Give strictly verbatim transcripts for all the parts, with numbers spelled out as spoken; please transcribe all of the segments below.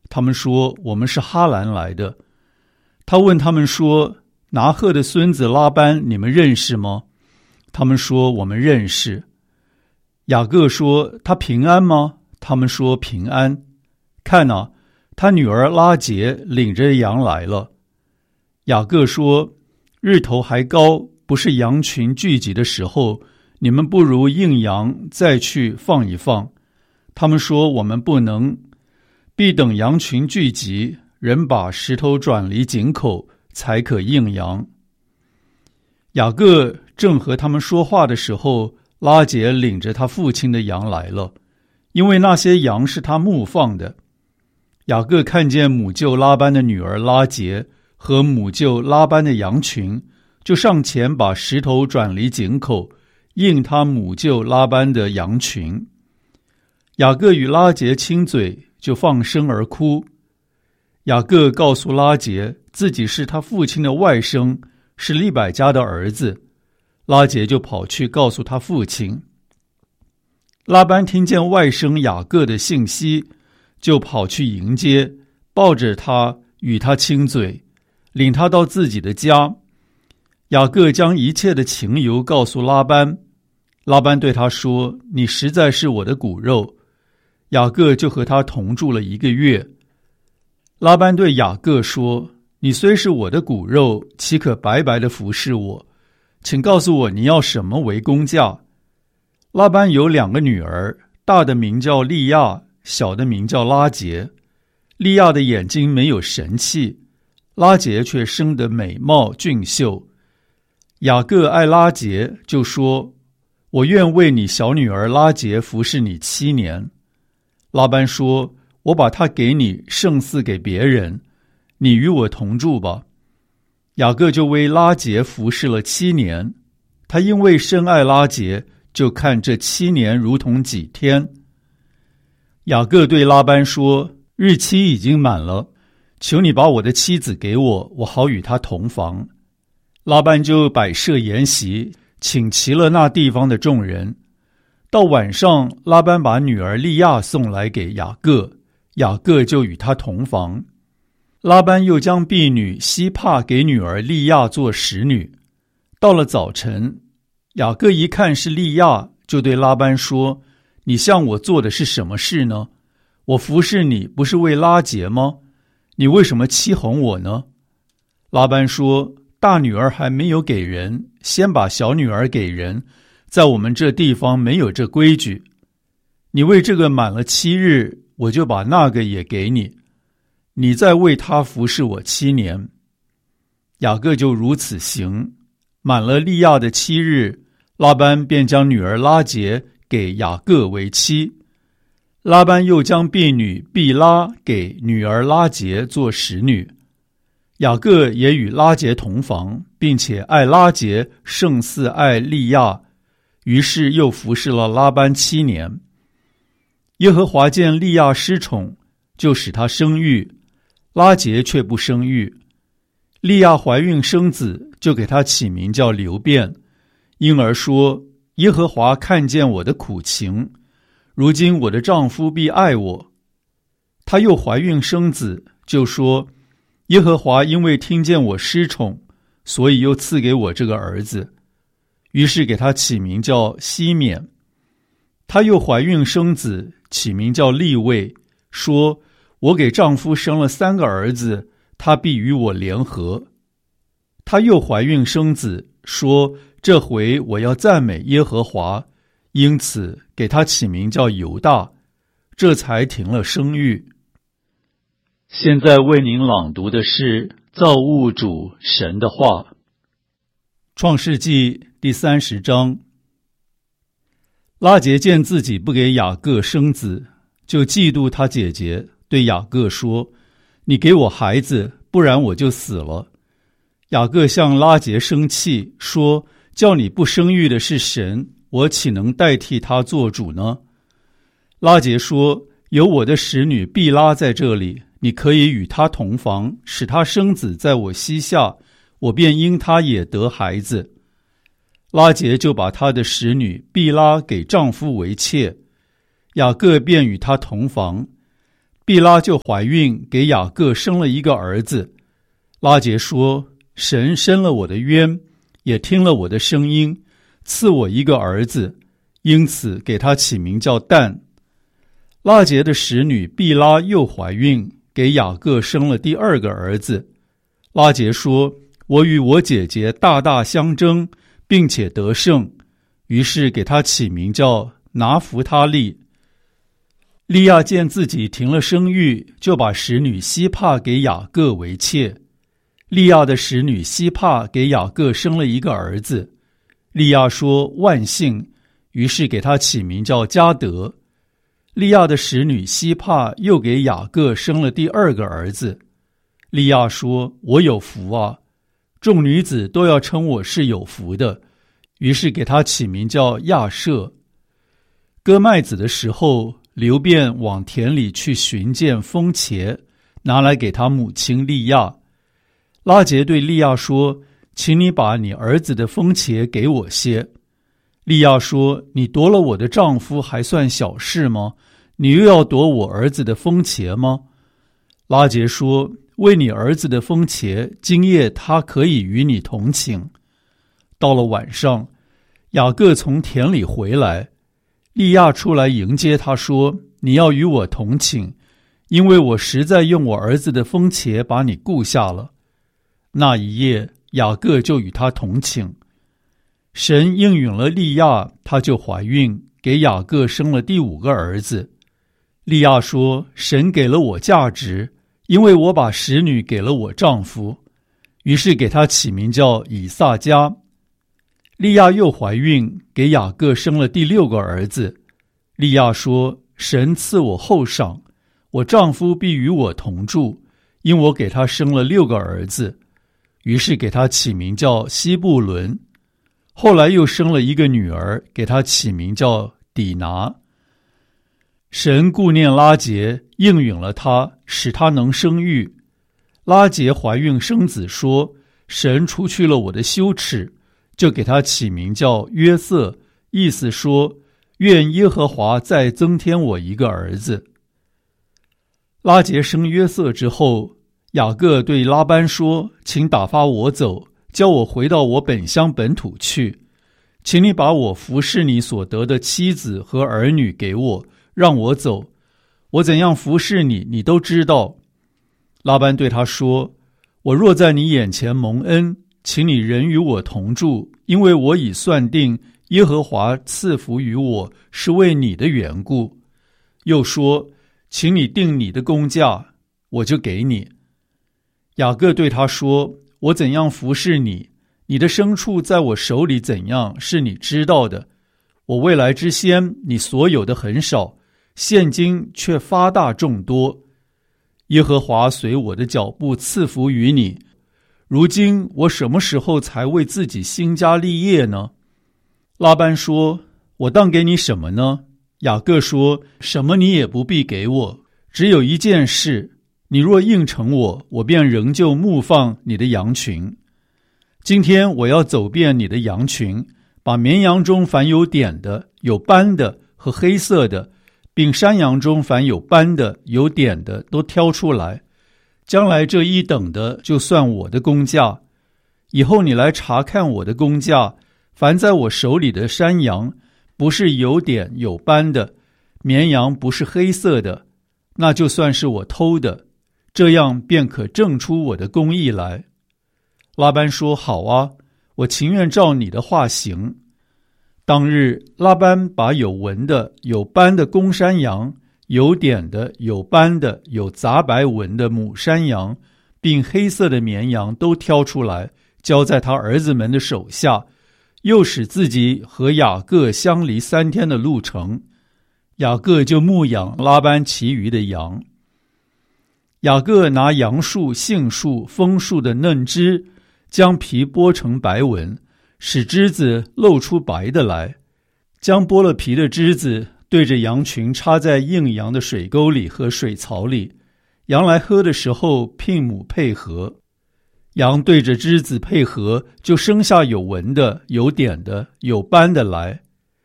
他们说，我们是哈兰来的。他问他们说，拿鹤的孙子拉班你们认识吗？他们说，我们认识。雅各说，他平安吗？他们说，平安。看哪，他女儿拉结领着羊来了。雅各说，日头还高，不是羊群聚集的时候，你们不如应羊再去放一放。他们说，我们不能，必等羊群聚集，人把石头转离井口，才可应羊。雅各正和他们说话的时候，拉结领着他父亲的羊来了，因为那些羊是他牧放的。雅各看见母舅拉班的女儿拉结和母舅拉班的羊群，就上前把石头转离井口，应他母舅拉班的羊群。雅各与拉结亲嘴，就放声而哭。雅各告诉拉结，自己是他父亲的外甥，是利百加的儿子。拉结就跑去告诉他父亲。拉班听见外甥雅各的信息，就跑去迎接，抱着他与他亲嘴，领他到自己的家。雅各将一切的情由告诉拉班。拉班对他说，你实在是我的骨肉。雅各就和他同住了一个月。拉班对雅各说，你虽是我的骨肉，岂可白白的服侍我？请告诉我你要什么为工价。拉班有两个女儿，大的名叫利亚，小的名叫拉结。利亚的眼睛没有神气，拉结却生得美貌俊秀。雅各爱拉结，就说，我愿为你小女儿拉结服侍你七年。拉班说，我把她给你，胜似给别人，你与我同住吧。雅各就为拉结服侍了七年，他因为深爱拉结，就看这七年如同几天。雅各对拉班说，日期已经满了，求你把我的妻子给我，我好与她同房。拉班就摆设筵席，请齐了那地方的众人。到晚上，拉班把女儿利亚送来给雅各，雅各就与她同房。拉班又将婢女西帕给女儿利亚做使女。到了早晨，雅各一看是利亚，就对拉班说，你向我做的是什么事呢？我服侍你不是为拉结吗？你为什么欺哄我呢？拉班说，大女儿还没有给人，先把小女儿给人，在我们这地方没有这规矩。你为这个满了七日，我就把那个也给你，你再为他服侍我七年。雅各就如此行。满了利亚的七日，拉班便将女儿拉结给雅各为妻。拉班又将婢女毕拉给女儿拉结做使女。雅各也与拉结同房，并且爱拉结胜似爱利亚，于是又服侍了拉班七年。耶和华见利亚失宠，就使她生育，拉结却不生育。利亚怀孕生子，就给她起名叫流便，因而说，耶和华看见我的苦情，如今我的丈夫必爱我。她又怀孕生子，就说，耶和华因为听见我失宠，所以又赐给我这个儿子，于是给她起名叫西缅。她又怀孕生子，起名叫利未，说，我给丈夫生了三个儿子，他必与我联合。她又怀孕生子，说，这回我要赞美耶和华，因此给他起名叫犹大，这才停了生育。现在为您朗读的是造物主神的话。创世纪第三十章。拉结见自己不给雅各生子，就嫉妒他姐姐，对雅各说，你给我孩子，不然我就死了。雅各向拉结生气，说，叫你不生育的是神，我岂能代替他做主呢？拉结说，有我的使女毕拉在这里，你可以与她同房，使她生子在我膝下，我便因她也得孩子。拉结就把她的使女毕拉给丈夫为妾，雅各便与她同房。 毕拉就怀孕，给雅各生了一个儿子。拉结说，神伸了我的冤，也听了我的声音，赐我一个儿子，因此给他起名叫但。拉结的使女毕拉又怀孕，给雅各生了第二个儿子。拉结说，我与我姐姐大大相争，并且得胜，于是给他起名叫拿弗他利。利亚见自己停了生育，就把使女西帕给雅各为妾。利亚的使女西帕给雅各生了一个儿子。利亚说万幸，于是给他起名叫迦得。利亚的使女西帕又给雅各生了第二个儿子。利亚说，我有福啊，众女子都要称我是有福的，于是给他起名叫亚舍。割麦子的时候，流便往田里去寻见风茄，拿来给他母亲利亚。拉结对利亚说，请你把你儿子的风茄给我些。利亚说，你夺了我的丈夫还算小事吗？你又要夺我儿子的风茄吗？拉结说，为你儿子的风茄，今夜他可以与你同寝。到了晚上，雅各从田里回来，利亚出来迎接他说，你要与我同寝，因为我实在用我儿子的风茄把你顾下了。那一夜，雅各就与他同寝。神应允了利亚，她就怀孕，给雅各生了第五个儿子。利亚说，神给了我价值，因为我把使女给了我丈夫，于是给他起名叫以撒迦。利亚又怀孕，给雅各生了第六个儿子。利亚说，神赐我厚赏，我丈夫必与我同住，因我给他生了六个儿子，于是给他起名叫西布伦。后来又生了一个女儿，给他起名叫底拿。神顾念拉结，应允了他，使他能生育。拉结怀孕生子，说，神除去了我的羞耻，就给他起名叫约瑟，意思说，愿耶和华再增添我一个儿子。拉结生约瑟之后，雅各对拉班说，请打发我走，叫我回到我本乡本土去，请你把我服侍你所得的妻子和儿女给我，让我走，我怎样服侍你，你都知道。拉班对他说，我若在你眼前蒙恩，请你仍与我同住，因为我已算定耶和华赐福于我，是为你的缘故。又说，请你定你的工价，我就给你。雅各对他说，我怎样服侍你，你的牲畜在我手里怎样，是你知道的。我未来之先，你所有的很少，现今却发大众多。耶和华随我的脚步赐福于你。如今我什么时候才为自己兴家立业呢？拉班说，我当给你什么呢？雅各说，什么你也不必给我，只有一件事，你若应承我，我便仍旧牧放你的羊群。今天我要走遍你的羊群，把绵羊中凡有点的、有斑的和黑色的，并山羊中凡有斑的、有点的都挑出来，将来这一等的就算我的工价。以后你来查看我的工价，凡在我手里的山羊，不是有点有斑的，绵羊不是黑色的，那就算是我偷的，这样便可证出我的公义来。拉班说，好啊，我情愿照你的话行。当日，拉班把有纹的、有斑的公山羊，有点的、有斑的、有杂白纹的母山羊，并黑色的绵羊都挑出来，交在他儿子们的手下，又使自己和雅各相离三天的路程。雅各就牧养拉班其余的羊。雅各拿杨树、杏树、枫树的嫩枝，将皮剥成白纹，使枝子露出白的来，将剥了皮的枝子对着羊群插在硬羊的水沟里和水槽里，羊来喝的时候聘母配合。羊对着枝子配合，就生下有纹的、有点的、有斑的来。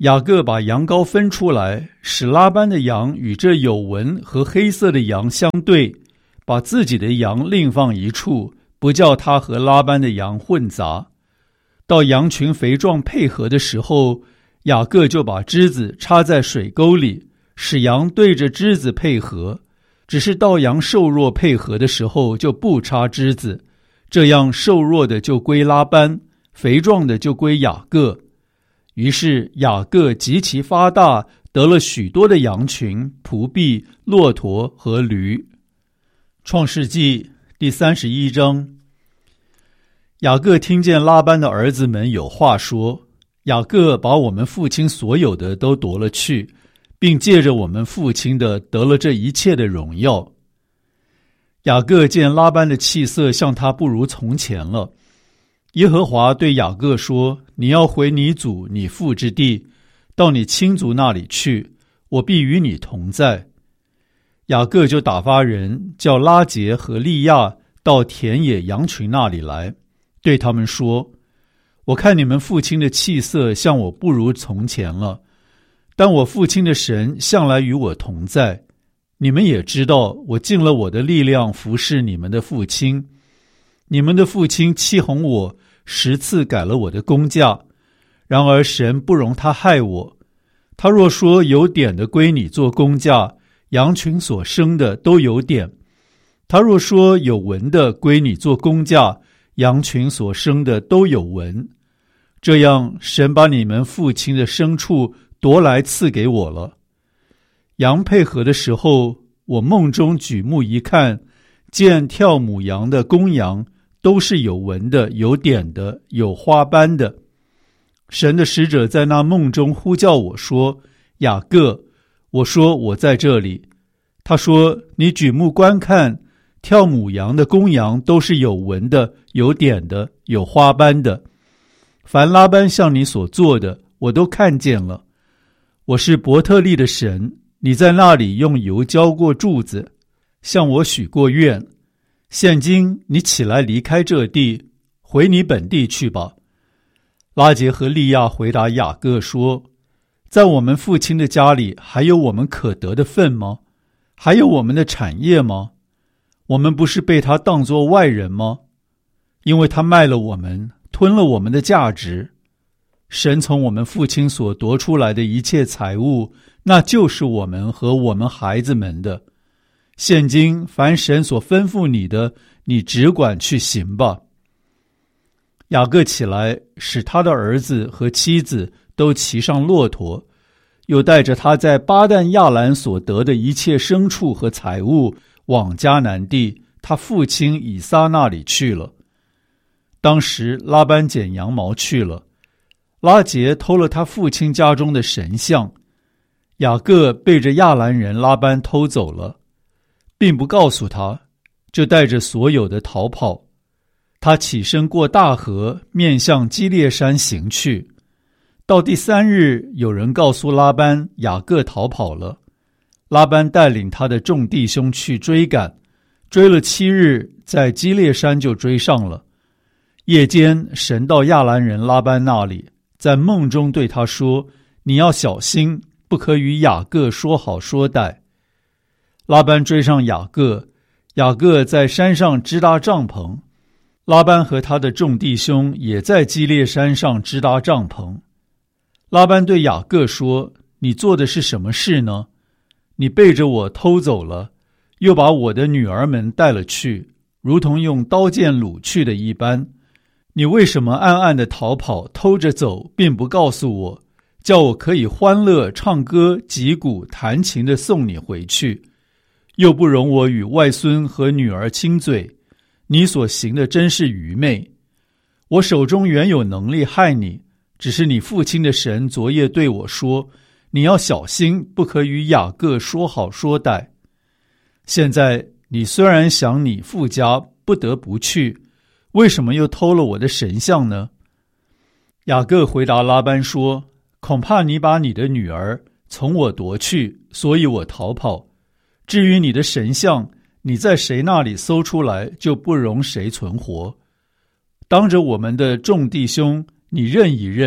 雅各把羊羔分出来，使拉班的羊与这有纹和黑色的羊相对，把自己的羊另放一处，不叫他和拉班的羊混杂。到羊群肥壮配合的时候，雅各就把枝子插在水沟里，使羊对着枝子配合。只是到羊瘦弱配合的时候，就不插枝子，这样瘦弱的就归拉班，肥壮的就归雅各。于是雅各极其发大，得了许多的羊群、仆婢、骆驼和驴。创世纪第三十一章。雅各听见拉班的儿子们有话说，雅各把我们父亲所有的都夺了去，并借着我们父亲的得了这一切的荣耀。雅各见拉班的气色像他不如从前了。耶和华对雅各说，你要回你祖你父之地，到你亲族那里去，我必与你同在。雅各就打发人叫拉结和利亚到田野羊群那里来，对他们说，我看你们父亲的气色像我不如从前了，但我父亲的神向来与我同在。你们也知道，我尽了我的力量服侍你们的父亲。你们的父亲欺哄我，十次改了我的工价，然而神不容他害我。他若说有点的归你做工价，羊群所生的都有点；他若说有纹的归你做工价，羊群所生的都有纹。这样，神把你们父亲的牲畜夺来赐给我了。羊配合的时候，我梦中举目一看，见跳母羊的公羊都是有纹的、有点的、有花斑的。神的使者在那梦中呼叫我说，雅各。我说，我在这里。他说，你举目观看，跳母羊的公羊都是有纹的、有点的、有花斑的。凡拉班向你所做的，我都看见了。我是伯特利的神，你在那里用油浇过柱子，向我许过愿。现今你起来离开这地，回你本地去吧。拉结和利亚回答雅各说，在我们父亲的家里还有我们可得的份吗？还有我们的产业吗？我们不是被他当作外人吗？因为他卖了我们，吞了我们的价值。神从我们父亲所夺出来的一切财物，那就是我们和我们孩子们的。现今凡神所吩咐你的，你只管去行吧。雅各起来，使他的儿子和妻子都骑上骆驼，又带着他在巴旦亚兰所得的一切牲畜和财物，往迦南地他父亲以撒那里去了。当时拉班剪羊毛去了，拉结偷了他父亲家中的神像，雅各背着亚兰人拉班偷走了，并不告诉他，就带着所有的逃跑。他起身过大河，面向基列山行去。到第三日，有人告诉拉班，雅各逃跑了。拉班带领他的众弟兄去追赶，追了七日，在基列山就追上了。夜间，神到亚兰人拉班那里，在梦中对他说，你要小心，不可与雅各说好说歹。拉班追上雅各，雅各在山上支搭帐篷，拉班和他的众弟兄也在基列山上支搭帐篷。拉班对雅各说，你做的是什么事呢？你背着我偷走了，又把我的女儿们带了去，如同用刀剑掳去的一般。你为什么暗暗地逃跑，偷着走，并不告诉我，叫我可以欢乐唱歌击鼓弹琴地送你回去，又不容我与外孙和女儿亲嘴？你所行的真是愚昧。我手中原有能力害你，只是你父亲的神昨夜对我说，你要小心，不可与雅各说好说歹。现在你虽然想你父家，不得不去，为什么又偷了我的神像呢？雅各回答拉班说，恐怕你把你的女儿从我夺去，所以我逃跑。至于你的神像，你在谁那里搜出来，就不容谁存活。当着我们的众弟兄，你认一认，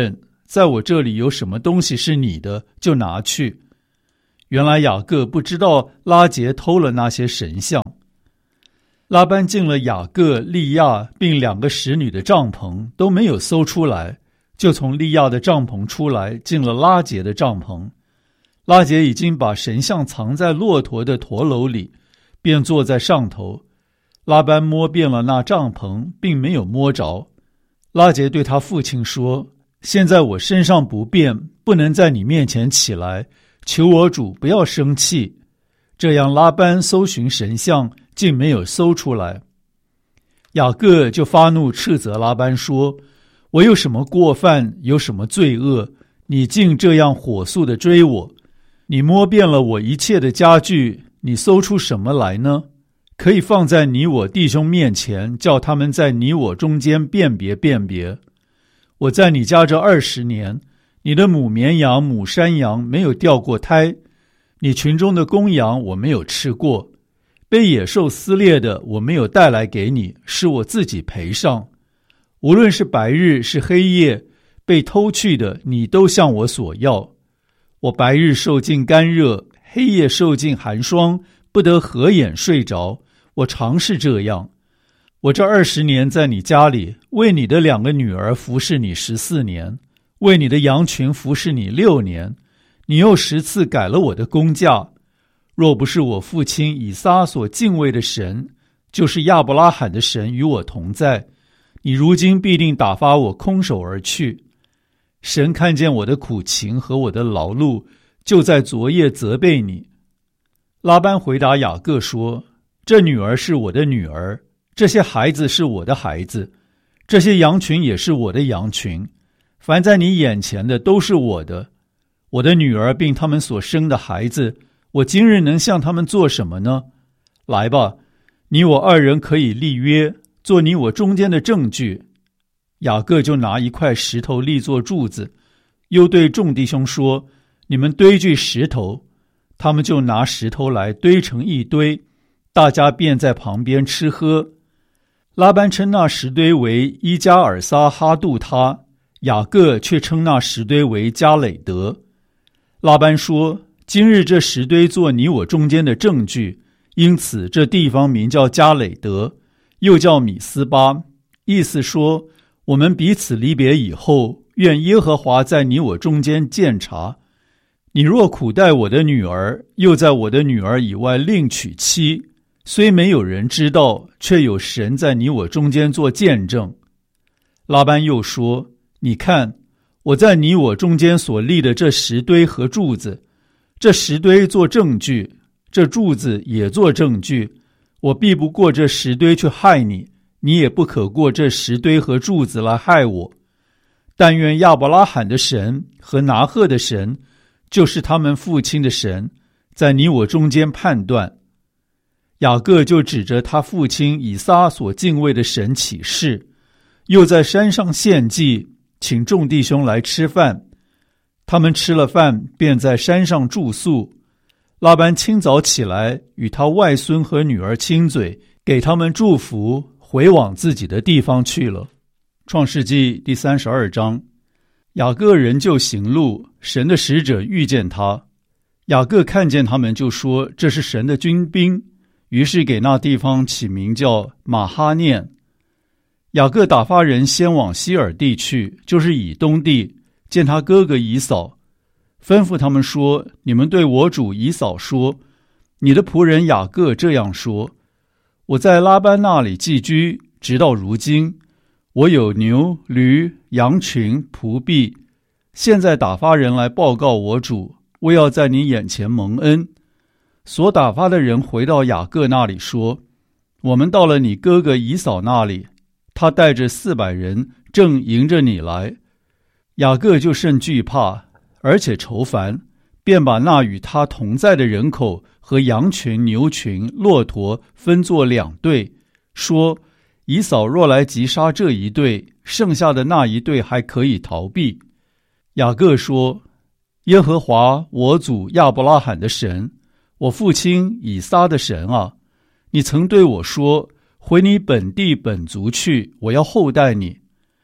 在我这里有什么东西是你的，就拿去。”原来雅各不知道拉结偷了那些神像。拉班进了雅各、利亚并两个使女的帐篷，都没有搜出来，就从利亚的帐篷出来，进了拉结的帐篷。拉结已经把神像藏在骆驼的驼楼里，便坐在上头。拉班摸遍了那帐篷，并没有摸着。拉结对他父亲说：“现在我身上不便，不能在你面前起来，求我主不要生气。”这样拉班搜寻神像，竟没有搜出来。雅各就发怒斥责拉班说：“我有什么过犯，有什么罪恶，你竟这样火速地追我？你摸遍了我一切的家具，你搜出什么来呢？可以放在你我弟兄面前，叫他们在你我中间辨别辨别。我在你家这二十年，你的母绵羊、母山羊没有掉过胎，你群中的公羊我没有吃过，被野兽撕裂的我没有带来给你，是我自己赔上。无论是白日是黑夜，被偷去的你都向我索要。我白日受尽干热，黑夜受尽寒霜，不得合眼睡着。我常是这样。我这二十年在你家里，为你的两个女儿服侍你十四年，为你的羊群服侍你六年。你又十次改了我的工价。若不是我父亲以撒所敬畏的神，就是亚伯拉罕的神与我同在，你如今必定打发我空手而去。神看见我的苦情和我的劳碌，就在昨夜责备你。拉班回答雅各说：“这女儿是我的女儿，这些孩子是我的孩子，这些羊群也是我的羊群，凡在你眼前的都是我的。我的女儿并他们所生的孩子，我今日能向他们做什么呢？来吧，你我二人可以立约，做你我中间的证据。”雅各就拿一块石头立作柱子，又对众弟兄说：“你们堆聚石头。”他们就拿石头来堆成一堆，大家便在旁边吃喝。拉班称那石堆为伊加尔撒哈杜他，雅各却称那石堆为加累德。拉班说：“今日这石堆做你我中间的证据，因此这地方名叫加累德，又叫米斯巴，意思说，我们彼此离别以后，愿耶和华在你我中间鉴察。你若苦待我的女儿，又在我的女儿以外另娶妻，虽没有人知道，却有神在你我中间做见证。”拉班又说：“你看，我在你我中间所立的这石堆和柱子，这石堆做证据，这柱子也做证据。我必不过这石堆去害你，你也不可过这石堆和柱子来害我。但愿亚伯拉罕的神和拿鹤的神，就是他们父亲的神，在你我中间判断。”雅各就指着他父亲以撒所敬畏的神起誓，又在山上献祭，请众弟兄来吃饭。他们吃了饭，便在山上住宿。拉班清早起来，与他外孙和女儿亲嘴，给他们祝福，回往自己的地方去了。创世纪第三十二章。雅各仍旧行路，神的使者遇见他。雅各看见他们，就说：“这是神的军兵。”于是给那地方起名叫马哈念。雅各打发人先往西尔地去，就是以东地，见他哥哥以扫，吩咐他们说：“你们对我主以扫说，你的仆人雅各这样说：我在拉班那里寄居，直到如今，我有牛、驴、羊群、仆婢。现在打发人来报告我主，我要在你眼前蒙恩。”所打发的人回到雅各那里说：“我们到了你哥哥以扫那里，他带着四百人，正迎着你来。”雅各就甚惧怕，而且愁烦，便把那与他同在的人口和羊群、牛群、骆驼分作两队，说：“以扫若来击杀这一队，剩下的那一队还可以逃避。”雅各说：“耶和华我祖亚伯拉罕的神，我父亲以撒的神啊，你曾对我说，回你本地本族去，我要厚待你。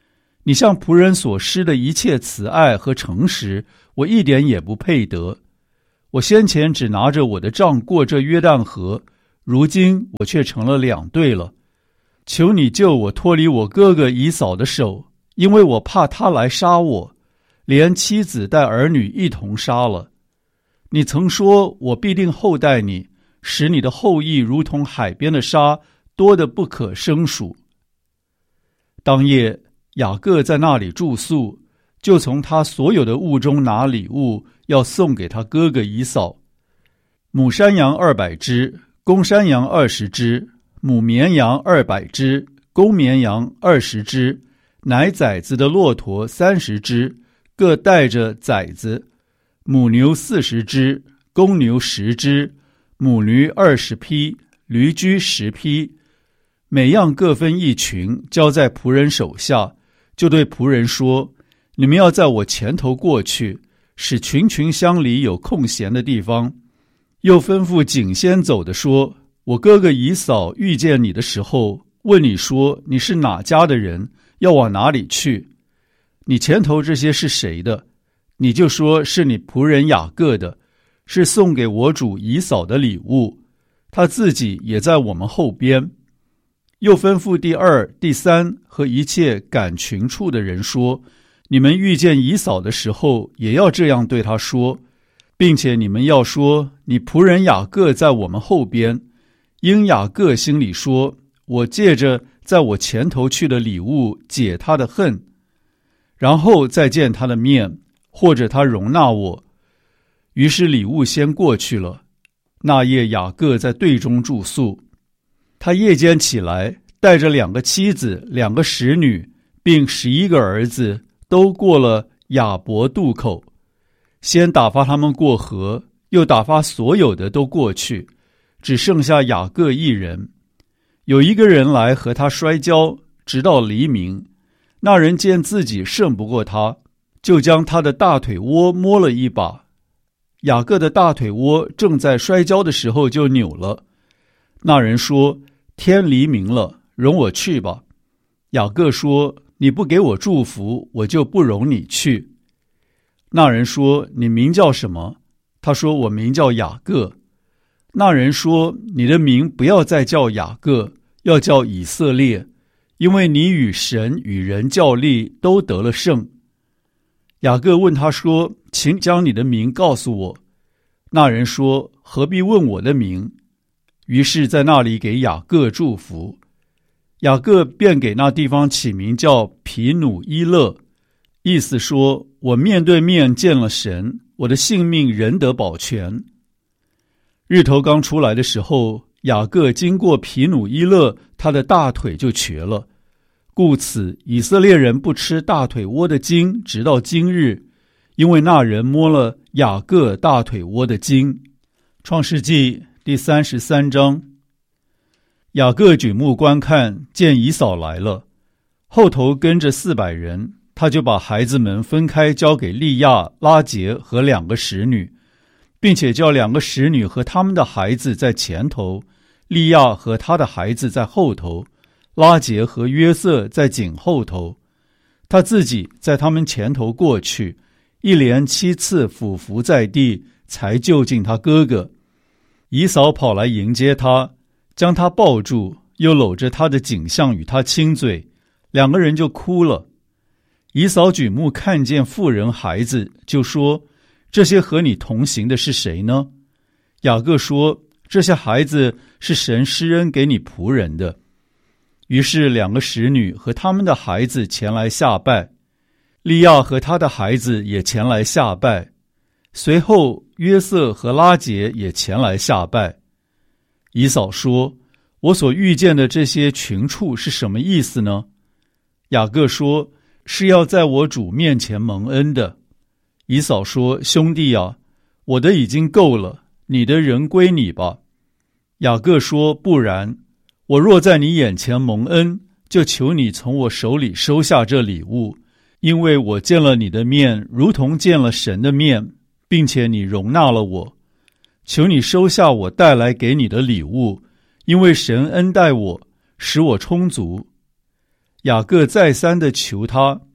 你向仆人所施的一切慈爱和诚实，我一点也不配得。我先前只拿着我的杖过这约旦河，如今我却成了两队了。求你救我脱离我哥哥以扫的手，因为我怕他来杀我，连妻子带儿女一同杀了。你曾说，我必定厚待你，使你的后裔如同海边的沙，多得不可胜数。当夜，雅各在那里住宿，就从他所有的物中拿礼物，要送给他哥哥以扫。母山羊二百只，公山羊二十只，母绵羊二百只，公绵羊二十只，奶崽子的骆驼三十只，各带着崽子。母牛四十只，公牛十只，母驴二十匹，驴驹十匹，每样各分一群，交在仆人手下。就对仆人说：你们要在我前头过去，使群群乡里有空闲的地方。又吩咐颈先走的说：我哥哥以扫遇见你的时候，问你说你是哪家的人，要往哪里去？你前头这些是谁的？你就说是你仆人雅各的，是送给我主以扫的礼物，他自己也在我们后边。又吩咐第二、第三和一切赶群畜的人说：你们遇见以扫的时候，也要这样对他说，并且你们要说，你仆人雅各在我们后边。因雅各心里说，我借着在我前头去的礼物解他的恨，然后再见他的面，或者他容纳我。于是礼物先过去了。那夜雅各在队中住宿。他夜间起来，带着两个妻子、两个使女，并十一个儿子，都过了雅博渡口。先打发他们过河，又打发所有的都过去，只剩下雅各一人。有一个人来和他摔跤，直到黎明。那人见自己胜不过他，就将他的大腿窝摸了一把。雅各的大腿窝正在摔跤的时候就扭了。那人说：天黎明了，容我去吧。雅各说：你不给我祝福，我就不容你去。那人说：你名叫什么？他说：我名叫雅各。那人说：你的名不要再叫雅各，要叫以色列，因为你与神与人较力，都得了胜。雅各问他说：请将你的名告诉我。那人说：何必问我的名？于是在那里给雅各祝福。雅各便给那地方起名叫皮努伊勒，意思说：我面对面见了神，我的性命仍得保全。日头刚出来的时候，雅各经过皮努伊勒，他的大腿就瘸了。故此以色列人不吃大腿窝的筋，直到今日，因为那人摸了雅各大腿窝的筋。创世纪第三十三章。雅各举目观看，见以扫来了，后头跟着四百人，他就把孩子们分开，交给利亚、拉结和两个使女，并且叫两个使女和他们的孩子在前头，利亚和他的孩子在后头，拉结和约瑟在颈后头。他自己在他们前头过去，一连七次俯伏在地，才救进他哥哥。以扫跑来迎接他，将他抱住，又搂着他的颈项与他亲嘴，两个人就哭了。以扫举目看见妇人孩子，就说：这些和你同行的是谁呢？雅各说：这些孩子是神施恩给你仆人的。于是两个使女和他们的孩子前来下拜，利亚和他的孩子也前来下拜，随后约瑟和拉结也前来下拜。以扫说：我所遇见的这些群畜是什么意思呢？雅各说：是要在我主面前蒙恩的。以扫说：兄弟啊，我的已经够了，你的人归你吧。雅各说：不然，我若在你眼前蒙恩，就求你从我手里收下这礼物，因为我见了你的面，如同见了神的面，并且你容纳了我。求你收下我带来给你的礼物，因为神恩待我，使我充足。雅各再三地求他，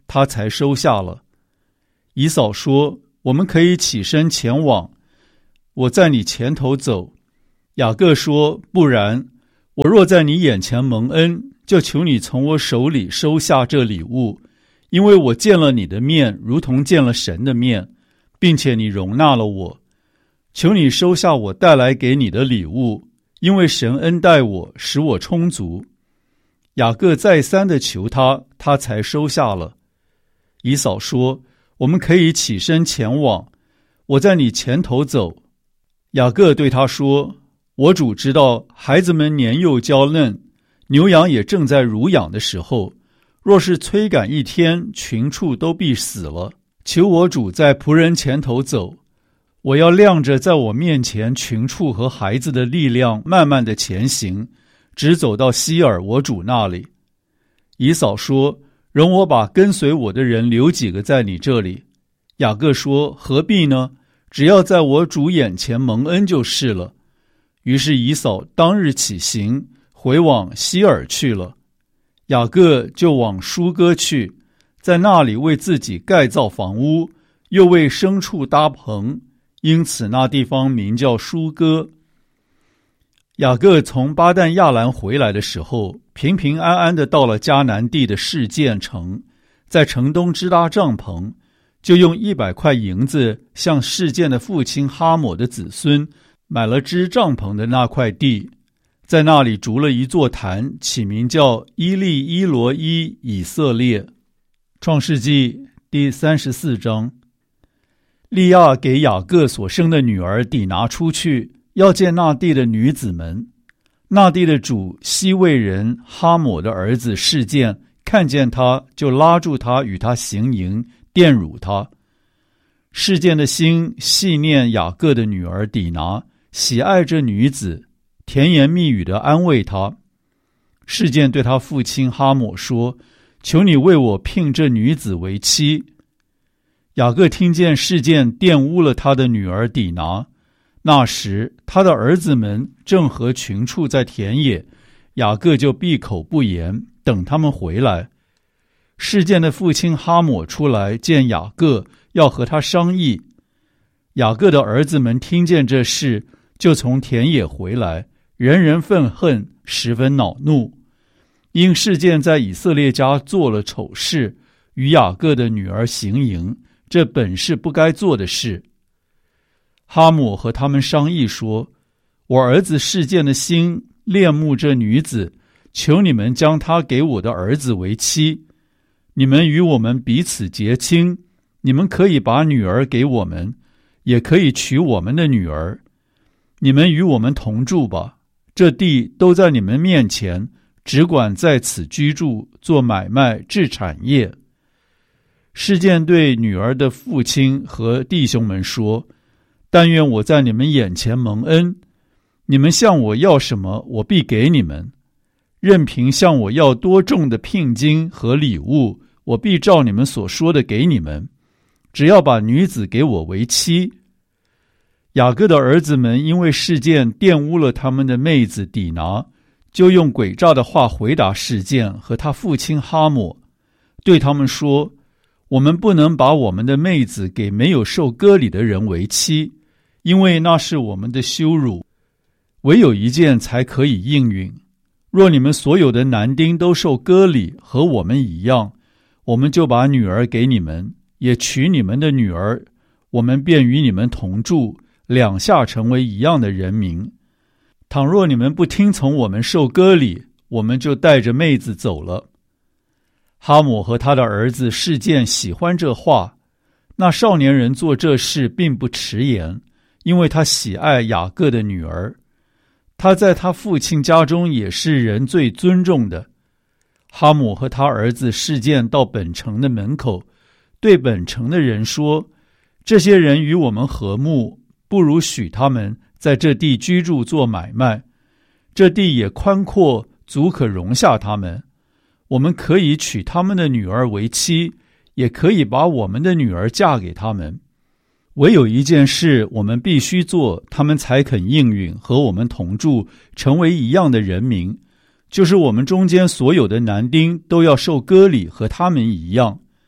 他才收下了。以扫说：我们可以起身前往，我在你前头走。雅各说：不然，我若在你眼前蒙恩，就求你从我手里收下这礼物，因为我见了你的面，如同见了神的面，并且你容纳了我。求你收下我带来给你的礼物，因为神恩待我，使我充足。雅各再三的求他，他才收下了。以扫说：我们可以起身前往，我在你前头走。雅各对他说：我主知道孩子们年幼娇嫩，牛羊也正在乳养的时候，若是催赶一天，群畜都必死了。求我主在仆人前头走，我要亮着在我面前群畜和孩子的力量，慢慢的前行，直走到希尔我主那里。以扫说：容我把跟随我的人留几个在你这里。雅各说：何必呢？只要在我主眼前蒙恩就是了。于是以扫当日起行，回往希尔去了。雅各就往舒歌去，在那里为自己盖造房屋，又为牲畜搭棚，因此那地方名叫舒歌。雅各从巴旦亚兰回来的时候，平平安安的到了迦南地的示剑城，在城东支搭帐篷，就用一百块银子向示剑的父亲哈抹的子孙买了支帐篷的那块地，在那里筑了一座坛，起名叫伊利伊罗伊以色列。创世纪第三十四章。利亚给雅各所生的女儿底拿出去，要见那地的女子们。那地的主西魏人哈抹的儿子示剑看见他，就拉住他，与他行淫，玷辱他。示剑的心细念雅各的女儿底拿，喜爱这女子，甜言蜜语地安慰她。示剑对他父亲哈抹说：求你为我聘这女子为妻。雅各听见示剑玷污了他的女儿底拿，那时他的儿子们正和群畜在田野，雅各就闭口不言，等他们回来。示剑的父亲哈抹出来见雅各，要和他商议。雅各的儿子们听见这事，就从田野回来，人人愤恨，十分恼怒。因示剑在以色列家做了丑事，与雅各的女儿行淫，这本是不该做的事。哈抹和他们商议说：我儿子示剑的心恋慕这女子，求你们将她给我的儿子为妻。你们与我们彼此结亲，你们可以把女儿给我们，也可以娶我们的女儿。你们与我们同住吧，这地都在你们面前，只管在此居住，做买卖，治产业。示剑对女儿的父亲和弟兄们说：但愿我在你们眼前蒙恩，你们向我要什么，我必给你们。任凭向我要多重的聘金和礼物，我必照你们所说的给你们，只要把女子给我为妻。雅各的儿子们因为示剑玷污了他们的妹子底拿，就用诡诈的话回答示剑和他父亲哈抹，对他们说：我们不能把我们的妹子给没有受割礼的人为妻，因为那是我们的羞辱。唯有一件才可以应允，若你们所有的男丁都受割礼，和我们一样，我们就把女儿给你们，也娶你们的女儿，我们便与你们同住，两下成为一样的人民。倘若你们不听从我们受割礼，我们就带着妹子走了。哈抹和他的儿子示剑喜欢这话，那少年人做这事并不迟延，因为他喜爱雅各的女儿。他在他父亲家中也是人最尊重的。哈抹和他儿子示剑到本城的门口，对本城的人说：这些人与我们和睦，不如许他们在这地居住做买卖，这地也宽阔，足可容下他们。我们可以娶他们的女儿为妻，也可以把我们的女儿嫁给他们。唯有一件事我们必须做，他们才肯应允和我们同住，成为一样的人民，就是我们中间所有的男丁都要受割礼，和他们一样。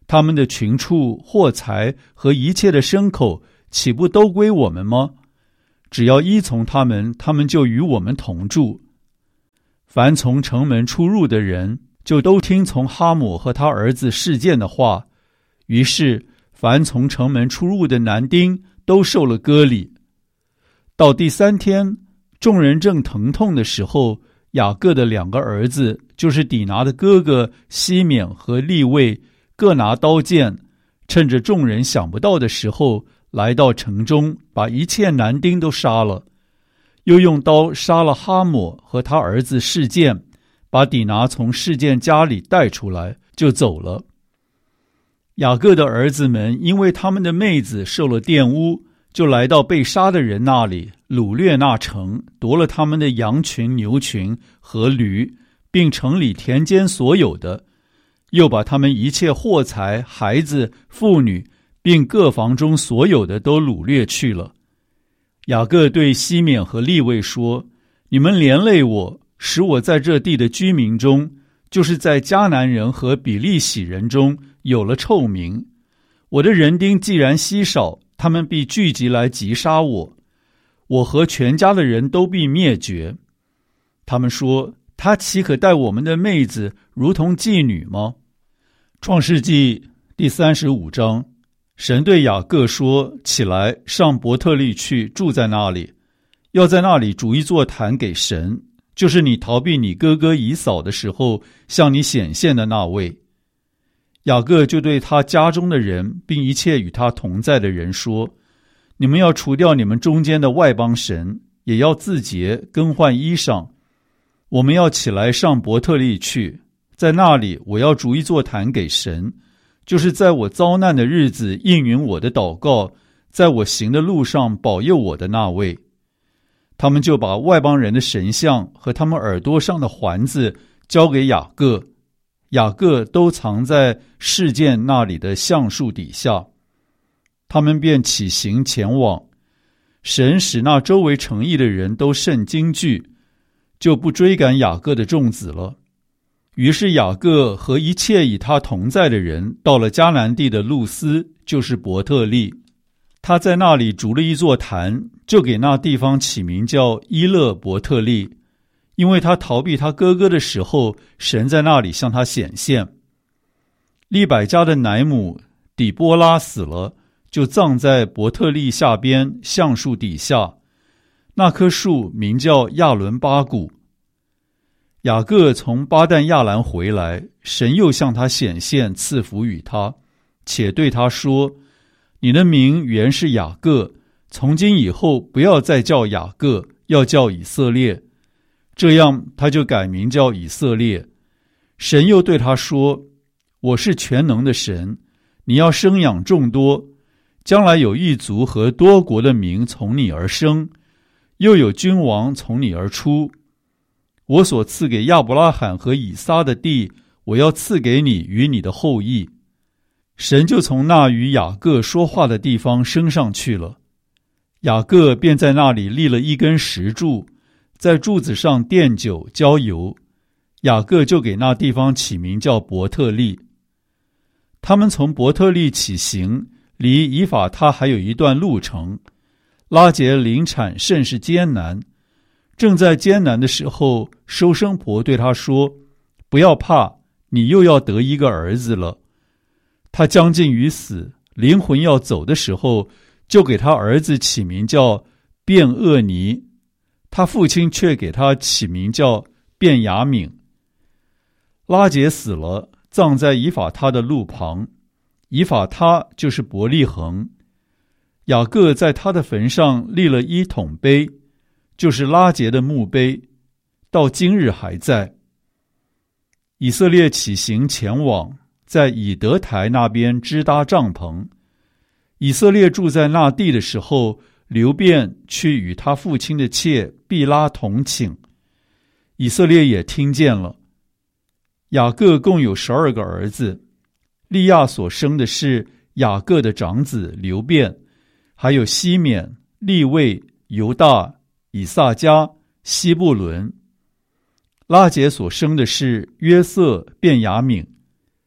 他们的群畜、货财和一切的牲口，岂不都归我们吗？只要依从他们，他们就与我们同住。凡从城门出入的人，就都听从哈姆和他儿子示剑的话。于是，凡从城门出入的男丁都受了割礼。到第三天，众人正疼痛的时候，雅各的两个儿子，就是底拿的哥哥西缅和利未，各拿刀剑，趁着众人想不到的时候，来到城中，把一切男丁都杀了，又用刀杀了哈姆和他儿子示剑，把底拿从示剑家里带出来，就走了。雅各的儿子们因为他们的妹子受了玷污，就来到被杀的人那里，掳掠那城，夺了他们的羊群、牛群和驴，并城里田间所有的，又把他们一切货财、孩子、妇女，并各房中所有的都掳掠去了。雅各对西缅和利未说：你们连累我，使我在这地的居民中，就是在迦南人和比利洗人中有了臭名。我的人丁既然稀少，他们必聚集来击杀我，我和全家的人都必灭绝。他们说：他岂可待我们的妹子如同妓女吗？创世纪第三十五章，神对雅各说：起来，上伯特利去，住在那里，要在那里筑一座坛给神，就是你逃避你哥哥以扫的时候向你显现的那位。雅各就对他家中的人，并一切与他同在的人说：你们要除掉你们中间的外邦神，也要自洁，更换衣裳。我们要起来上伯特利去，在那里我要筑一座坛给神，就是在我遭难的日子应允我的祷告，在我行的路上保佑我的那位。他们就把外邦人的神像和他们耳朵上的环子交给雅各，雅各都藏在示剑那里的橡树底下。他们便起行前往。神使那周围城邑的人都甚惊惧，就不追赶雅各的众子了。于是雅各和一切与他同在的人到了迦南地的路斯，就是伯特利。他在那里筑了一座坛，就给那地方起名叫伊勒伯特利，因为他逃避他哥哥的时候，神在那里向他显现。利百加的奶母底波拉死了，就葬在伯特利下边橡树底下，那棵树名叫亚伦巴谷。雅各从巴旦亚兰回来，神又向他显现，赐福与他，且对他说：你的名原是雅各，从今以后不要再叫雅各，要叫以色列。这样他就改名叫以色列。神又对他说：我是全能的神，你要生养众多，将来有一族和多国的民从你而生，又有君王从你而出。我所赐给亚伯拉罕和以撒的地，我要赐给你与你的后裔。神就从那与雅各说话的地方升上去了。雅各便在那里立了一根石柱，在柱子上奠酒浇油。雅各就给那地方起名叫伯特利。他们从伯特利起行，离以法他还有一段路程。拉结临产甚是艰难，正在艰难的时候，收生婆对他说：不要怕，你又要得一个儿子了。他将近于死，灵魂要走的时候，就给他儿子起名叫便厄尼，他父亲却给他起名叫便雅悯。拉结死了，葬在以法他的路旁，以法他就是伯利恒。雅各在他的坟上立了一桶碑，就是拉结的墓碑，到今日还在。以色列起行前往，在以德台那边支搭帐篷。以色列住在那地的时候，流便去与他父亲的妾毕拉同寝，以色列也听见了。雅各共有十二个儿子，利亚所生的是雅各的长子流便，还有西缅、利未、犹大、以萨迦、西布伦。拉结所生的是约瑟、便雅悯。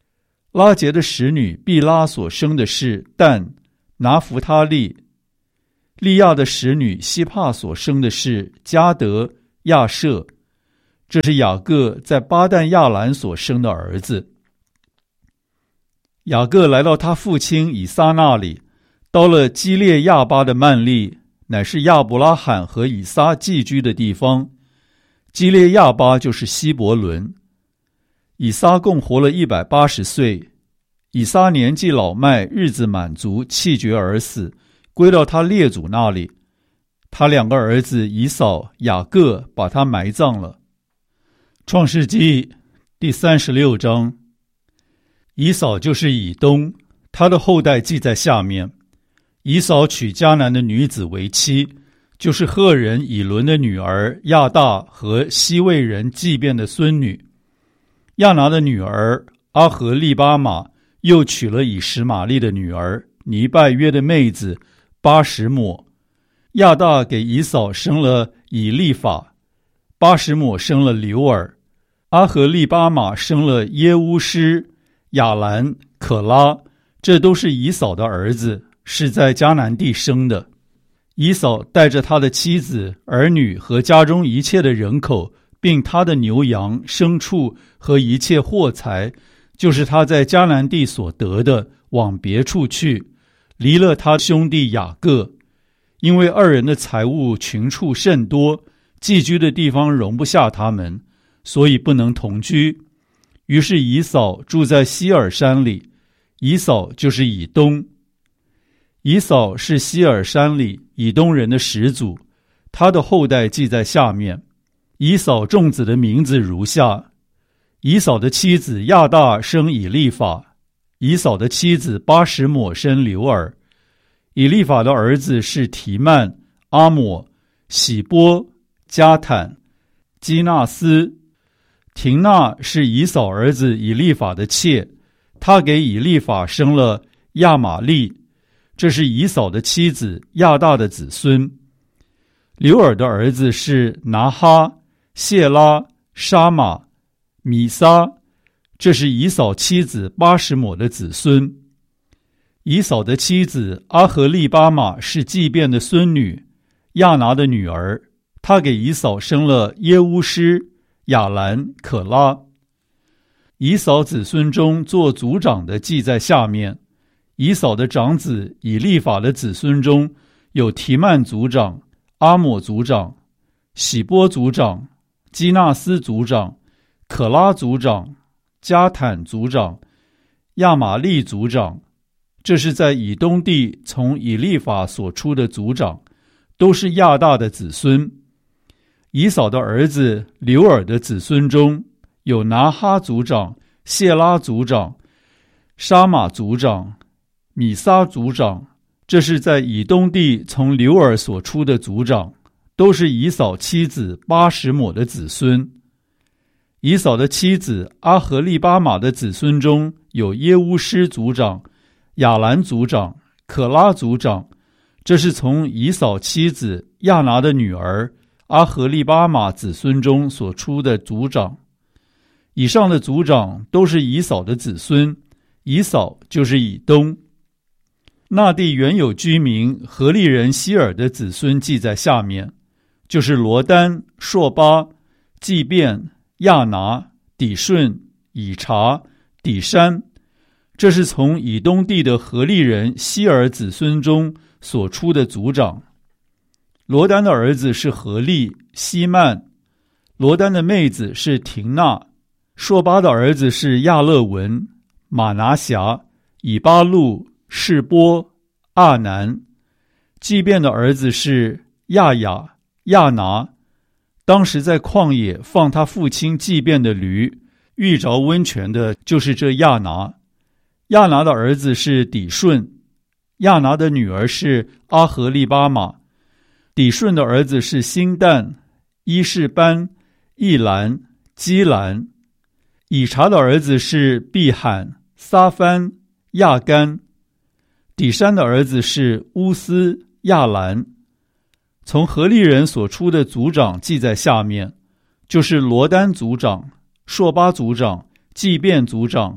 拉结的使女毕拉所生的是但、拿弗他利；利亚的使女希帕所生的是迦得、亚舍。这是雅各在巴旦亚兰所生的儿子。雅各来到他父亲以撒那里，到了基列亚巴的曼利，乃是亚伯拉罕和以撒寄居的地方。基列亚巴就是希伯伦。以撒共活了一百八十岁，以撒年纪老迈，日子满足，气绝而死，归到他列祖那里。他两个儿子以扫、雅各把他埋葬了。创世纪第三十六章。以扫就是以东，他的后代记在下面。以扫娶迦南的女子为妻，就是赫人以伦的女儿亚大和西魏人祭便的孙女。亚拿的女儿阿和利巴玛又娶了以实玛利的女儿尼拜约的妹子巴什抹。亚大给以扫生了以利法，巴什抹生了流尔，阿和利巴玛生了耶乌施、亚兰、可拉，这都是以扫的儿子，是在迦南地生的。以扫带着他的妻子、儿女和家中一切的人口，并他的牛羊、牲畜和一切货财，就是他在迦南地所得的，往别处去，离了他兄弟雅各。因为二人的财物群畜甚多，寄居的地方容不下他们，所以不能同居。于是以扫住在希尔山里，以扫就是以东。以扫是希尔山里以东人的始祖，他的后代记在下面。以扫众子的名字如下：以扫的妻子亚大生以利法，以扫的妻子巴什抹生流尔。以利法的儿子是提曼、阿抹、喜波、加坦、基纳斯。廷纳是以扫儿子以利法的妾，他给以利法生了亚玛利，这是以扫的妻子亚大的子孙。流尔的儿子是拿哈、谢拉、沙玛、米撒，这是以扫妻子巴什抹的子孙。以扫的妻子阿和利巴玛是祭便的孙女，亚拿的女儿，她给以扫生了耶乌施、亚兰、可拉。以扫子孙中做族长的记在下面。以扫的长子以利法的子孙中有提曼族长、阿抹族长、喜波族长、基纳斯族长、可拉族长、加坦族长、亚玛利族长。这是在以东地从以利法所出的族长，都是亚大的子孙。以扫的儿子流尔的子孙中有拿哈族长、谢拉族长、沙玛族长、米撒族长，这是在以东地从流尔所出的族长，都是以扫妻子巴什抹的子孙。以扫的妻子阿和利巴玛的子孙中有耶乌施族长、亚兰族长、可拉族长，这是从以扫妻子亚拿的女儿阿和利巴玛子孙中所出的族长。以上的族长都是以扫的子孙，以扫就是以东。那地原有居民何利人希尔的子孙记在下面，就是罗丹、朔巴、祭便、亚拿、底顺、以查、底山，这是从以东地的何利人希尔子孙中所出的族长。罗丹的儿子是何利、希曼，罗丹的妹子是廷纳，朔巴的儿子是亚勒文、马拿辖、以巴路、示波、阿南。祭便的儿子是亚雅、亚拿，当时在旷野放他父亲祭便的驴，遇着温泉的就是这亚拿。亚拿的儿子是底顺，亚拿的女儿是阿和利巴玛。底顺的儿子是辛旦、伊士班、易兰、基兰。以查的儿子是毕罕、撒番、亚干。底山的儿子是乌斯、亚兰。从何利人所出的族长记在下面，就是罗丹族长、朔巴族长、祭便族长、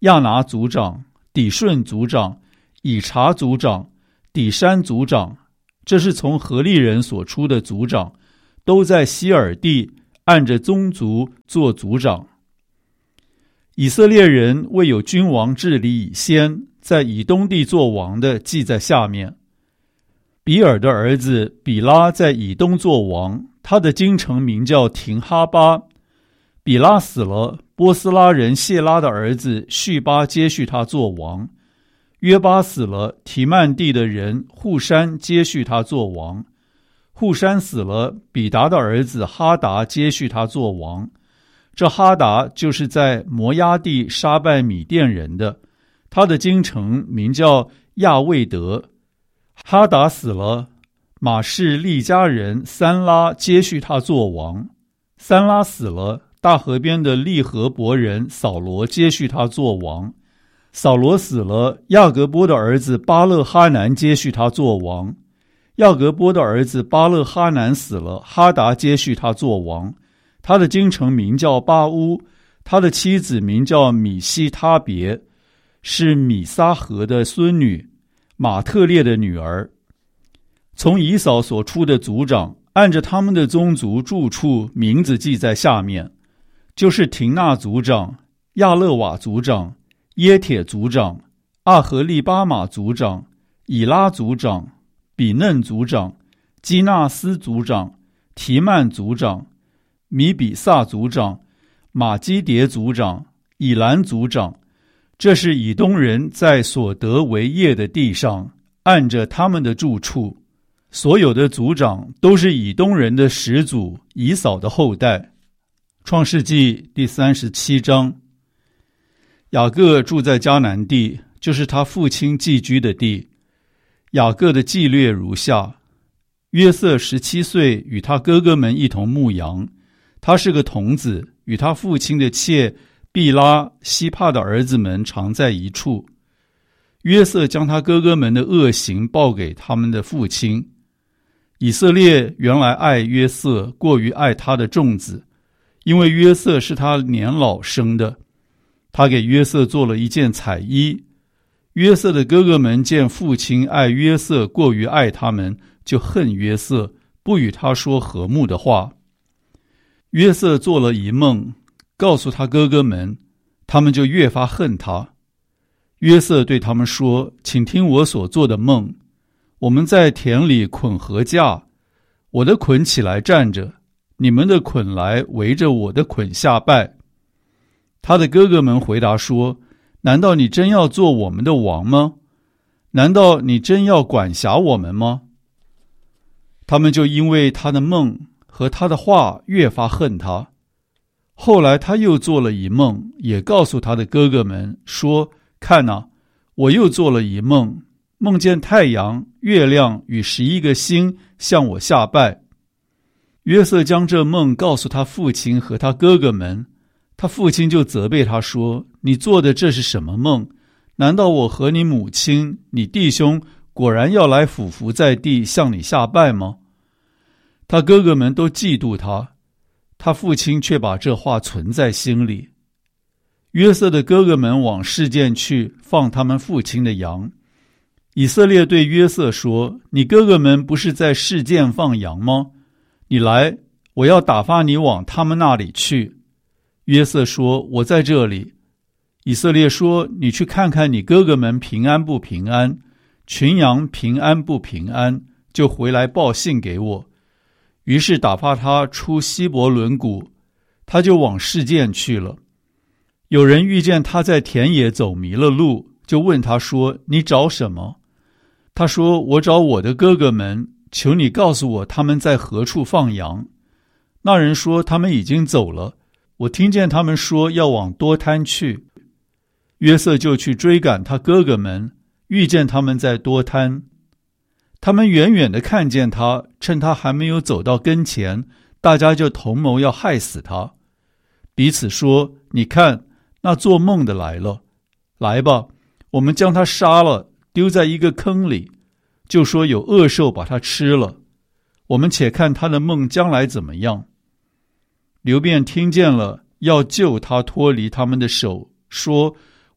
亚拿族长、底顺族长、以察族长、底山族长，这是从何利人所出的族长，都在希尔地按着宗族做族长。以色列人未有君王治理以先，在以东地做王的记在下面。比尔的儿子比拉在以东做王，他的京城名叫廷哈巴。比拉死了，波斯拉人谢拉的儿子叙巴接续他做王。约巴死了，提曼地的人户山接续他做王。户山死了，比达的儿子哈达接续他做王。这哈达就是在摩押地杀败米甸人的，他的京城名叫亚卫德。哈达死了，马士利家人三拉接续他做王。三拉死了，大河边的利和伯人扫罗接续他做王。扫罗死了，亚革波的儿子巴勒哈南接续他做王。亚革波的儿子巴勒哈南死了，哈达接续他做王。他的京城名叫巴乌，他的妻子名叫米西他别，是米撒河的孙女，马特列的女儿。从以扫所出的族长，按着他们的宗族住处名字记在下面，就是廷纳族长、亚勒瓦族长、耶铁族长、阿和利巴马族长、以拉族长、比嫩族长、基纳斯族长、提曼族长、米比萨族长、马基迭族长、以兰族长。这是以东人在所得为业的地上，按着他们的住处。所有的族长都是以东人的始祖以扫的后代。创世纪第三十七章。雅各住在迦南地，就是他父亲寄居的地。雅各的纪略如下：约瑟十七岁，与他哥哥们一同牧羊。他是个童子，与他父亲的妾毕拉、希帕的儿子们常在一处。约瑟将他哥哥们的恶行报给他们的父亲。以色列原来爱约瑟，过于爱他的众子，因为约瑟是他年老生的。他给约瑟做了一件彩衣。约瑟的哥哥们见父亲爱约瑟过于爱他们，就恨约瑟，不与他说和睦的话。约瑟做了一梦，告诉他哥哥们，他们就越发恨他。约瑟对他们说：请听我所做的梦。我们在田里捆禾架，我的捆起来站着，你们的捆来围着我的捆下拜。他的哥哥们回答说：难道你真要做我们的王吗？难道你真要管辖我们吗？他们就因为他的梦和他的话越发恨他。后来他又做了一梦，也告诉他的哥哥们说：看哪，我又做了一梦，梦见太阳、月亮与十一个星向我下拜。约瑟将这梦告诉他父亲和他哥哥们，他父亲就责备他说：你做的这是什么梦？难道我和你母亲、你弟兄果然要来俯伏在地向你下拜吗？他哥哥们都嫉妒他，他父亲却把这话存在心里。约瑟的哥哥们往示剑去，放他们父亲的羊。以色列对约瑟说：你哥哥们不是在示剑放羊吗？你来，我要打发你往他们那里去。约瑟说：我在这里。以色列说：你去看看你哥哥们平安不平安，群羊平安不平安，就回来报信给我。于是打发他出希伯伦谷，他就往示剑去了。有人遇见他在田野走迷了路，就问他说：你找什么？他说：我找我的哥哥们，求你告诉我他们在何处放羊。那人说：他们已经走了，我听见他们说要往多滩去。约瑟就去追赶他哥哥们，遇见他们在多滩。他们远远地看见他，趁他还没有走到跟前，大家就同谋要害死他，彼此说：你看，那做梦的来了，来吧，我们将他杀了，丢在一个坑里，就说有恶兽把他吃了，我们且看他的梦将来怎么样。流便听见了，要救他脱离他们的手，说：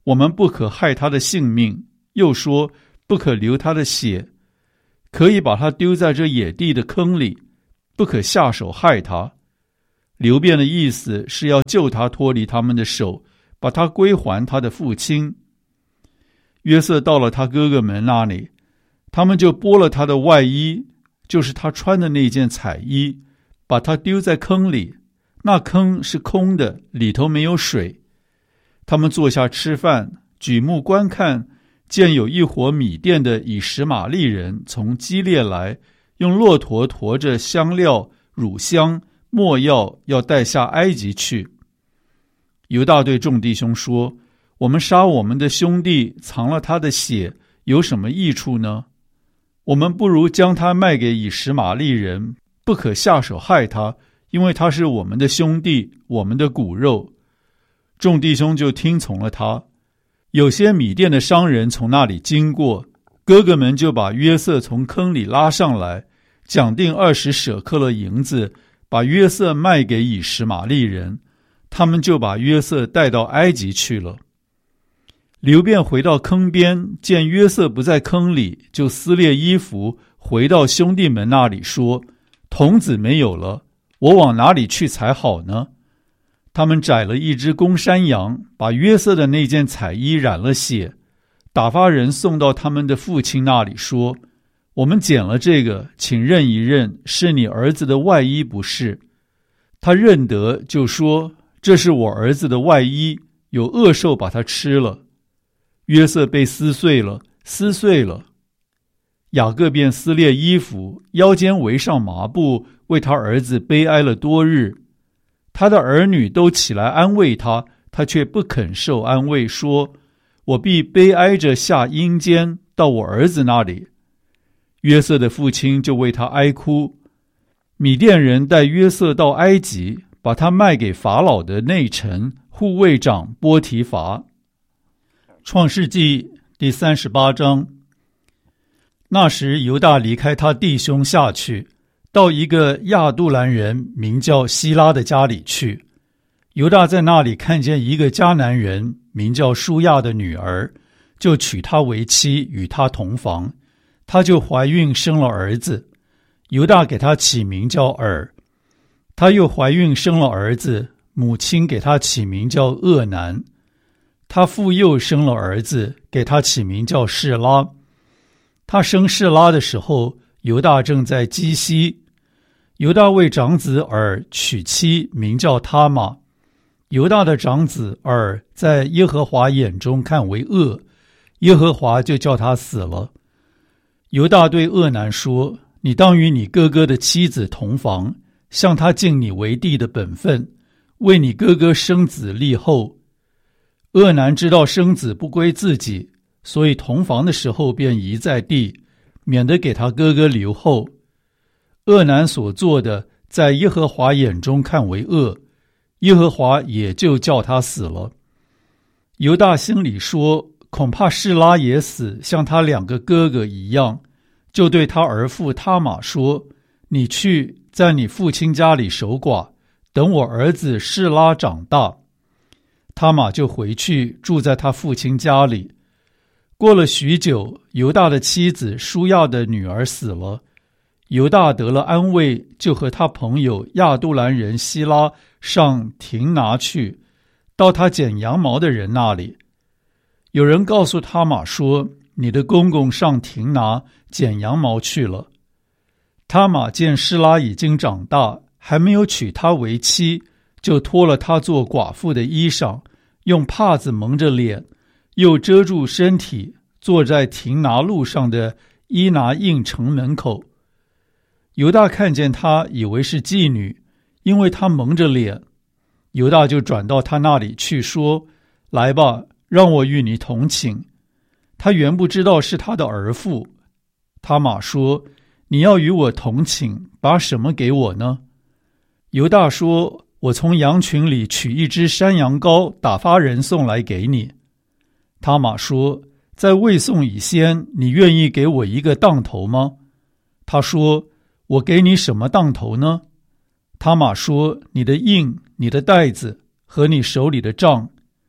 我们不可害他的性命，又说不可流他的血，可以把他丢在这野地的坑里，不可下手害他。流便的意思是要救他脱离他们的手，把他归还他的父亲。约瑟到了他哥哥们那里，他们就剥了他的外衣，就是他穿的那件彩衣，把他丢在坑里，那坑是空的，里头没有水。他们坐下吃饭，举目观看，见有一伙米甸的以实玛利人从基列来，用骆驼驮着香料、乳香、没药，要带下埃及去。犹大对众弟兄说：我们杀我们的兄弟，藏了他的血，有什么益处呢？我们不如将他卖给以实玛利人，不可下手害他，因为他是我们的兄弟，我们的骨肉。众弟兄就听从了他。有些米甸的商人从那里经过，哥哥们就把约瑟从坑里拉上来，讲定二十舍克勒银子，把约瑟卖给以实玛利人，他们就把约瑟带到埃及去了。流便回到坑边，见约瑟不在坑里，就撕裂衣服，回到兄弟们那里说：童子没有了，我往哪里去才好呢？他们宰了一只公山羊，把约瑟的那件彩衣染了血，打发人送到他们的父亲那里说：我们捡了这个，请认一认，是你儿子的外衣不是？他认得，就说：这是我儿子的外衣，有恶兽把它吃了。约瑟被撕碎了，撕碎了。雅各便撕裂衣服，腰间围上麻布，为他儿子悲哀了多日。他的儿女都起来安慰他，他却不肯受安慰，说：我必悲哀着下阴间，到我儿子那里。约瑟的父亲就为他哀哭。米甸人带约瑟到埃及，把他卖给法老的内臣护卫长波提乏。创世纪第三十八章。那时犹大离开他弟兄下去，到一个亚杜兰人名叫希拉的家里去。犹大在那里看见一个迦南人名叫舒亚的女儿，就娶她为妻，与她同房。她就怀孕生了儿子，犹大给她起名叫尔。她又怀孕生了儿子，母亲给她起名叫厄南。她父又生了儿子，给他起名叫示拉。他生示拉的时候，犹大正在基西。犹大为长子尔娶妻，名叫他玛。犹大的长子尔在耶和华眼中看为恶，耶和华就叫他死了。犹大对厄南说：你当与你哥哥的妻子同房，向他尽你为弟的本分，为你哥哥生子立后。厄南知道生子不归自己，所以同房的时候便移在地，免得给他哥哥留后。厄南所做的，在耶和华眼中看为恶，耶和华也就叫他死了。犹大心里说：恐怕示拉也死，像他两个哥哥一样，就对他儿父他玛说：你去在你父亲家里守寡，等我儿子示拉长大。他玛就回去住在他父亲家里。过了许久，犹大的妻子舒亚的女儿死了。犹大得了安慰，就和他朋友亚杜兰人希拉上亭拿去，到他剪羊毛的人那里。有人告诉他玛说：你的公公上亭拿剪羊毛去了。他玛见示拉已经长大，还没有娶她为妻，就脱了她做寡妇的衣裳，用帕子蒙着脸，又遮住身体，坐在亭拿路上的伊拿印城门口。犹大看见她，以为是妓女，因为她蒙着脸。犹大就转到她那里去，说：来吧，让我与你同寝。他原不知道是他的儿妇。他玛说：你要与我同寝，把什么给我呢？犹大说：我从羊群里取一只山羊羔，打发人送来给你。他玛说：在未送以先，你愿意给我一个当头吗？他说：我给你什么当头呢？他玛说：你的印、你的带子和你手里的杖。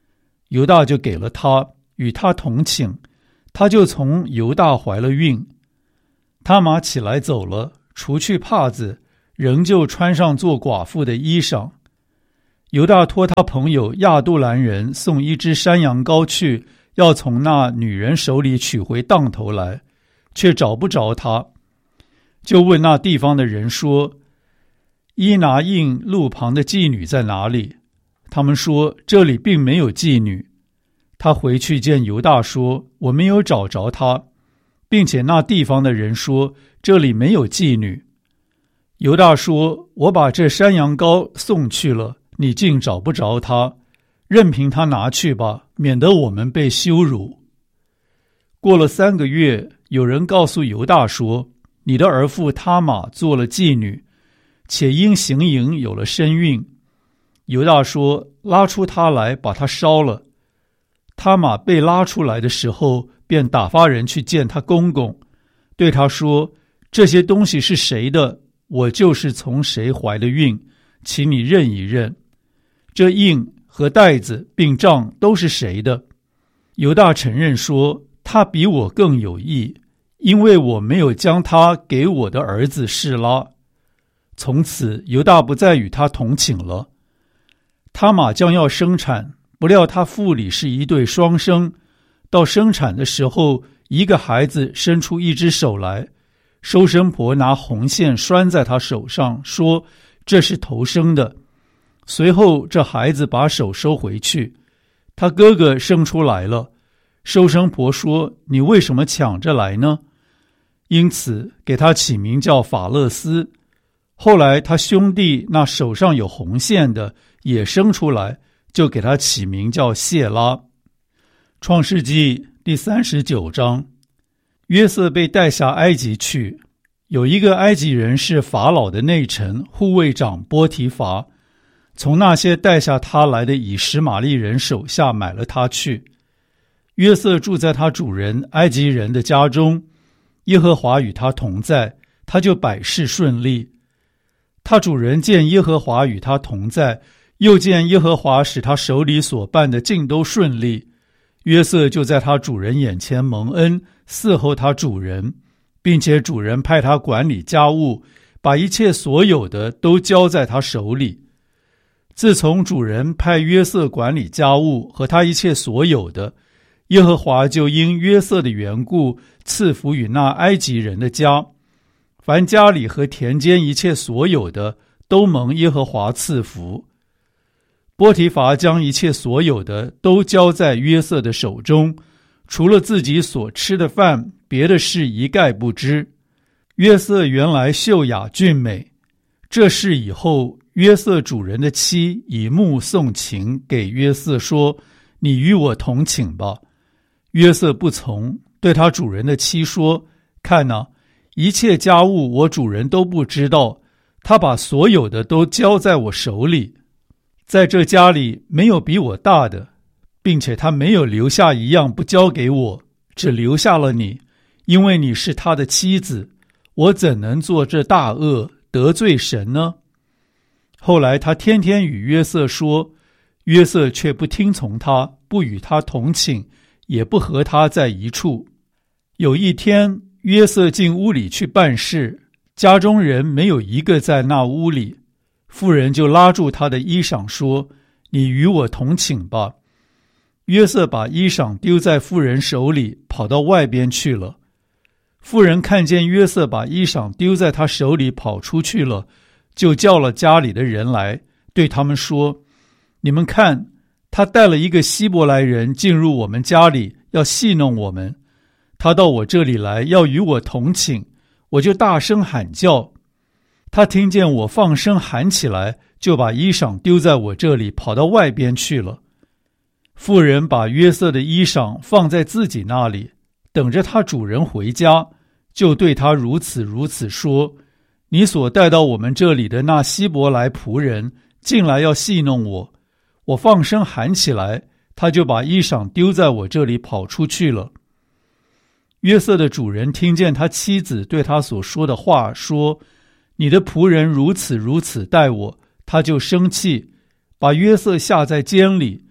犹大就给了他，与他同寝，他就从犹大怀了孕。他玛起来走了，除去帕子，仍旧穿上做寡妇的衣裳。犹大托他朋友亚杜兰人送一只山羊羔去，要从那女人手里取回当头来，却找不着他，就问那地方的人说：伊拿印路旁的妓女在哪里？他们说这里并没有妓女。他回去见犹大说：我没有找着她，并且那地方的人说这里没有妓女。犹大说：我把这山羊羔送去了，你竟找不着他，任凭他拿去吧，免得我们被羞辱。过了三个月，有人告诉犹大说：你的儿妇他玛做了妓女，且因行淫有了身孕。犹大说：拉出他来，把他烧了。他玛被拉出来的时候，便打发人去见他公公，对他说：这些东西是谁的？我就是从谁怀的孕，请你认一认。这印和袋子并杖都是谁的？犹大承认说：他比我更有义，因为我没有将他给我的儿子示拉。从此犹大不再与他同寝了。他玛将要生产，不料他腹里是一对双生，到生产的时候，一个孩子伸出一只手来，收生婆拿红线拴在他手上，说：这是头生的。随后这孩子把手收回去，他哥哥生出来了，收生婆说：你为什么抢着来呢？因此给他起名叫法勒斯。后来他兄弟那手上有红线的也生出来，就给他起名叫谢拉。创世纪第三十九章，约瑟被带下埃及去，有一个埃及人是法老的内臣护卫长波提乏，从那些带下他来的以实玛利人手下买了他去。约瑟住在他主人埃及人的家中，耶和华与他同在，他就百事顺利。他主人见耶和华与他同在，又见耶和华使他手里所办的尽都顺利，约瑟就在他主人眼前蒙恩，伺候他主人，并且主人派他管理家务，把一切所有的都交在他手里。自从主人派约瑟管理家务和他一切所有的，耶和华就因约瑟的缘故赐福与那埃及人的家，凡家里和田间一切所有的都蒙耶和华赐福。波提乏将一切所有的都交在约瑟的手中，除了自己所吃的饭，别的事一概不知。约瑟原来秀雅俊美，这事以后，约瑟主人的妻以目送情给约瑟说：你与我同寝吧。约瑟不从，对他主人的妻说：看哪，一切家务我主人都不知道，他把所有的都交在我手里，在这家里没有比我大的，并且他没有留下一样不交给我，只留下了你，因为你是他的妻子，我怎能做这大恶得罪神呢？后来他天天与约瑟说，约瑟却不听从他，不与他同寝，也不和他在一处。有一天，约瑟进屋里去办事，家中人没有一个在那屋里，妇人就拉住他的衣裳说：你与我同寝吧。约瑟把衣裳丢在妇人手里，跑到外边去了。妇人看见约瑟把衣裳丢在他手里跑出去了，就叫了家里的人来，对他们说：你们看，他带了一个希伯来人进入我们家里，要戏弄我们。他到我这里来，要与我同寝，我就大声喊叫。他听见我放声喊起来，就把衣裳丢在我这里，跑到外边去了。妇人把约瑟的衣裳放在自己那里，等着他主人回家，就对他如此如此说：你所带到我们这里的那希伯来仆人进来要戏弄我，我放声喊起来，他就把衣裳丢在我这里跑出去了。约瑟的主人听见他妻子对他所说的话，说：你的仆人如此如此待我，他就生气，把约瑟下在监里，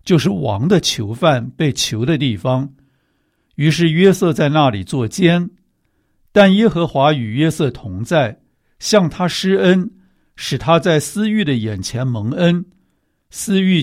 就是王的囚犯被囚的地方。于是约瑟在那里作监，但耶和华与约瑟同在，向他施恩，使他在司狱的眼前蒙恩。司狱